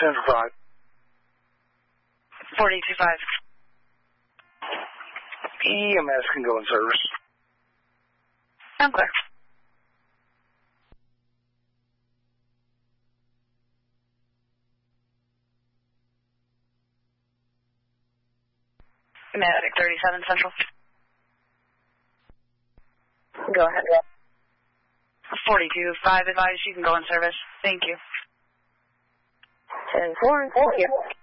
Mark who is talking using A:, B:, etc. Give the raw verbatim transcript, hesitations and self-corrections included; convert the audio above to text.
A: Central five.
B: forty-two five.
A: E M S can go in service.
B: I'm clear. Medic thirty-seven Central.
C: Go ahead.
B: forty-two five advised you can go in service. Thank you.
C: ten four, thank you.